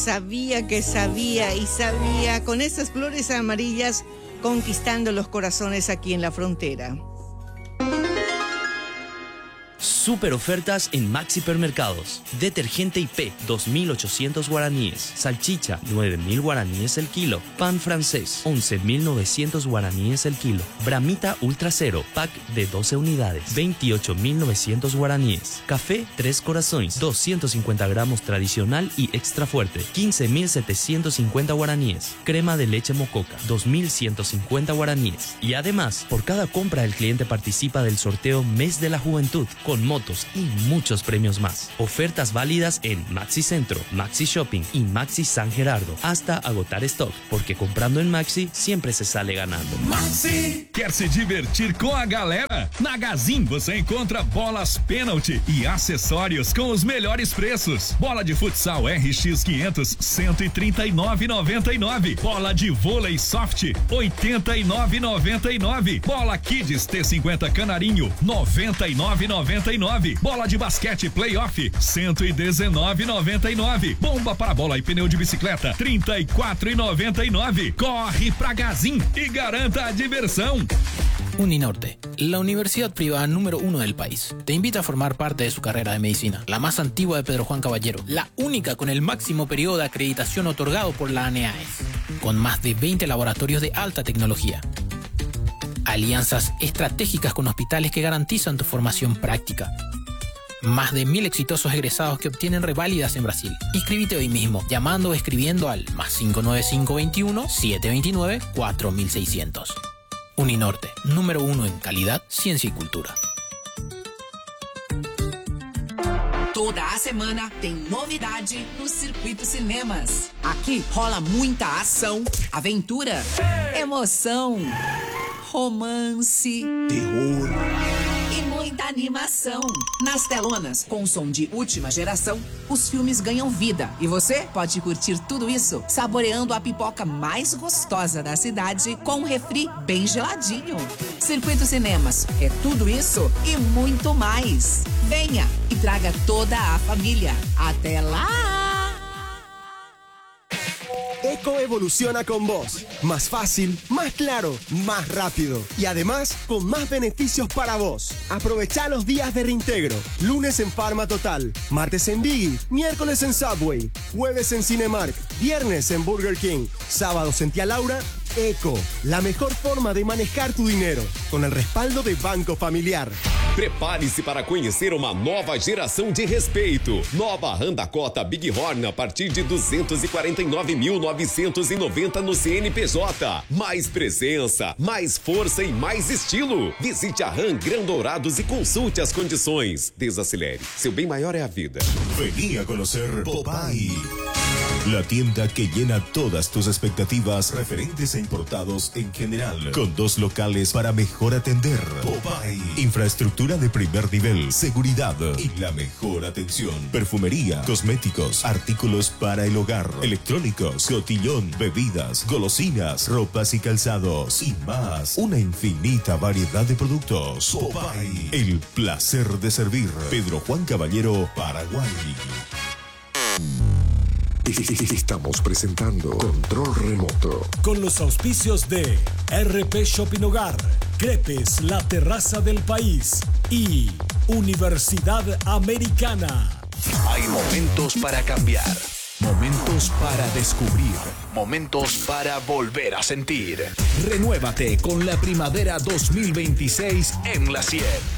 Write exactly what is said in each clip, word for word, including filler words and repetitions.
sabía que sabía y sabía, con esas flores amarillas conquistando los corazones aquí en la frontera. Super ofertas en Maxi Supermercados. Detergente I P, dos mil ochocientos guaraníes. Salchicha, nueve mil guaraníes el kilo. Pan francés, once mil novecientos guaraníes el kilo. Bramita Ultra Cero, pack de doce unidades, veintiocho mil novecientos guaraníes. Café Tres Corazones, doscientos cincuenta gramos tradicional y extra fuerte, quince mil setecientos cincuenta guaraníes. Crema de leche Mococa, dos mil ciento cincuenta guaraníes. Y además, por cada compra el cliente participa del sorteo Mes de la Juventud, con motos y muchos premios más. Ofertas válidas en Maxi Centro, Maxi Shopping y Maxi San Gerardo hasta agotar stock, porque comprando en Maxi siempre se sale ganando. Maxi! Quer se divertir com a galera? Na Gazin você encontra bolas pênalti e acessórios com os melhores preços. Bola de futsal R X quinhentos, cento e trinta e nove reais e noventa e nove centavos. Bola de vôlei soft, oitenta e nove reais e noventa e nove centavos. Bola Kids T cinquenta Canarinho, noventa e nove reais e noventa e nove centavos. Bola de basquete playoff, cento e dezenove reais e noventa e nove centavos. Bomba para bola e pneu de bicicleta, trinta e quatro reais e noventa e nove centavos. Corre pra Gazin y garanta a diversión. Uninorte, la universidad privada número uno del país, te invita a formar parte de su carrera de medicina, la más antigua de Pedro Juan Caballero, la única con el máximo periodo de acreditación otorgado por la ANEAES, con más de veinte laboratorios de alta tecnología. Alianzas estratégicas con hospitales que garantizan tu formación práctica. Más de mil exitosos egresados que obtienen reválidas en Brasil. Inscríbete hoy mismo, llamando o escribiendo al más cinco nueve cinco veintiuno, setecientos veintinueve, cuatro mil seiscientos. Uninorte, número uno en calidad, ciencia y cultura. Toda a semana tem novidade no Circuito Cinemas. Aqui rola muita ação, aventura, emoção, romance, terror e muita animação. Nas telonas, com som de última geração, os filmes ganham vida. E você pode curtir tudo isso saboreando a pipoca mais gostosa da cidade com um refri bem geladinho. Circuito Cinemas é tudo isso e muito mais. Venha e traga toda a família. Até lá! Eco evoluciona con vos. Más fácil, más claro, más rápido. Y además, con más beneficios para vos. Aprovecha los días de reintegro. Lunes en Pharma Total. Martes en Biggie. Miércoles en Subway. Jueves en Cinemark. Viernes en Burger King. Sábados en Tía Laura. Eco, la mejor forma de manejar tu dinheiro, com o respaldo de Banco Familiar. Prepare-se para conhecer uma nova geração de respeito. Nova Honda Cota Big Horn a partir de duzentos e quarenta e nove mil novecentos e noventa no C N P J. Mais presença, mais força e mais estilo. Visite a Ram Gran Dourados e consulte as condições. Desacelere, seu bem maior é a vida. Vení a conocer Popeye, la tienda que llena todas tus expectativas referentes e importados en general, con dos locales para mejor atender. Popeye, infraestructura de primer nivel, seguridad y la mejor atención. Perfumería, cosméticos, artículos para el hogar, electrónicos, cotillón, bebidas, golosinas, ropas y calzados y más. Una infinita variedad de productos. Popeye, el placer de servir. Pedro Juan Caballero, Paraguay. Estamos presentando Control Remoto con los auspicios de R P Shopping Hogar, Crepes, la terraza del país y Universidad Americana. Hay momentos para cambiar, momentos para descubrir, momentos para volver a sentir. Renuévate con la primavera dos mil veintiséis en la cien.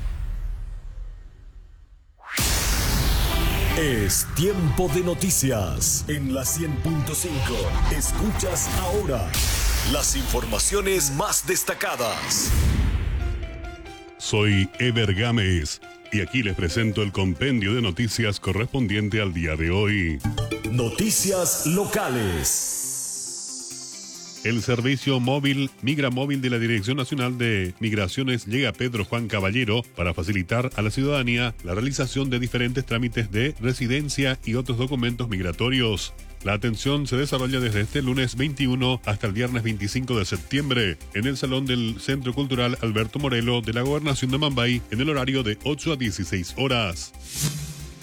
Es tiempo de noticias en la cien punto cinco. Escuchas ahora las informaciones más destacadas. Soy Ever Gámez y aquí les presento el compendio de noticias correspondiente al día de hoy. Noticias locales. El servicio móvil Migra Móvil de la Dirección Nacional de Migraciones llega a Pedro Juan Caballero para facilitar a la ciudadanía la realización de diferentes trámites de residencia y otros documentos migratorios. La atención se desarrolla desde este lunes veintiuno hasta el viernes veinticinco de septiembre en el Salón del Centro Cultural Alberto Morelo de la Gobernación de Mambay en el horario de ocho a dieciséis horas.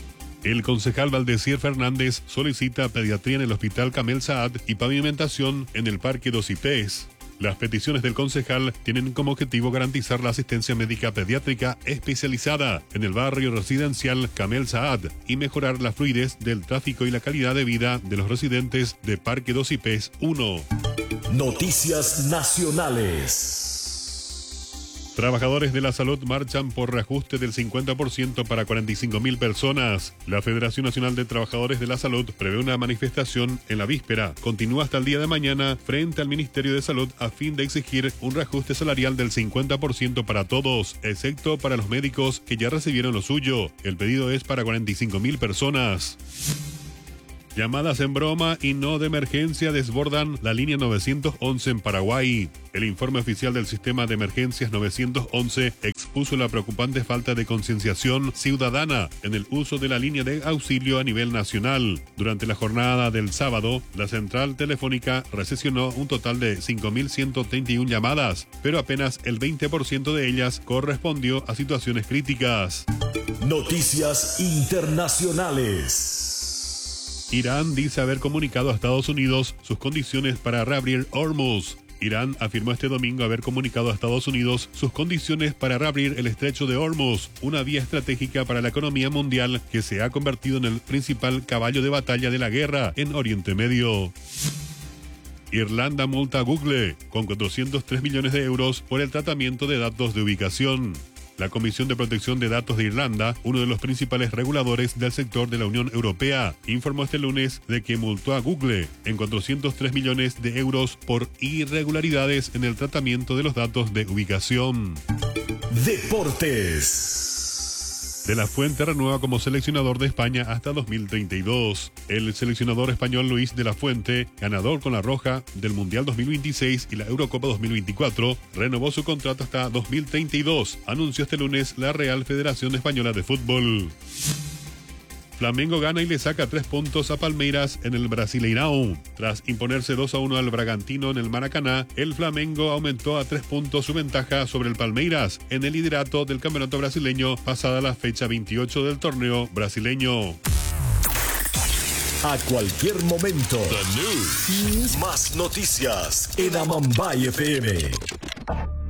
El concejal Valdecier Fernández solicita pediatría en el Hospital Kamel Saad y pavimentación en el Parque Dos I P S. Las peticiones del concejal tienen como objetivo garantizar la asistencia médica pediátrica especializada en el barrio residencial Kamel Saad y mejorar la fluidez del tráfico y la calidad de vida de los residentes de Parque Dos I P S uno. Noticias nacionales. Trabajadores de la salud marchan por reajuste del cincuenta por ciento para cuarenta y cinco mil personas. La Federación Nacional de Trabajadores de la Salud prevé una manifestación en la víspera. Continúa hasta el día de mañana frente al Ministerio de Salud a fin de exigir un reajuste salarial del cincuenta por ciento para todos, excepto para los médicos que ya recibieron lo suyo. El pedido es para cuarenta y cinco mil personas. Llamadas en broma y no de emergencia desbordan la línea novecientos once en Paraguay. El informe oficial del sistema de emergencias novecientos once expuso la preocupante falta de concienciación ciudadana en el uso de la línea de auxilio a nivel nacional. Durante la jornada del sábado, la central telefónica recesionó un total de cinco mil ciento treinta y una llamadas, pero apenas el veinte por ciento de ellas correspondió a situaciones críticas. Noticias internacionales. Irán dice haber comunicado a Estados Unidos sus condiciones para reabrir Hormuz. Irán afirmó este domingo haber comunicado a Estados Unidos sus condiciones para reabrir el estrecho de Hormuz, una vía estratégica para la economía mundial que se ha convertido en el principal caballo de batalla de la guerra en Oriente Medio. Irlanda multa a Google con cuatrocientos tres millones de euros por el tratamiento de datos de ubicación. La Comisión de Protección de Datos de Irlanda, uno de los principales reguladores del sector de la Unión Europea, informó este lunes de que multó a Google en cuatrocientos tres millones de euros por irregularidades en el tratamiento de los datos de ubicación. Deportes. De la Fuente renueva como seleccionador de España hasta dos mil treinta y dos. El seleccionador español Luis de la Fuente, ganador con la Roja del Mundial dos mil veintiséis y la Eurocopa dos mil veinticuatro, renovó su contrato hasta dos mil treinta y dos, anunció este lunes la Real Federación Española de Fútbol. Flamengo gana y le saca tres puntos a Palmeiras en el Brasileirão. Tras imponerse dos a uno al Bragantino en el Maracaná, el Flamengo aumentó a tres puntos su ventaja sobre el Palmeiras en el liderato del campeonato brasileño pasada la fecha veintiocho del torneo brasileño. A cualquier momento, The News. Más noticias en Amambay F M.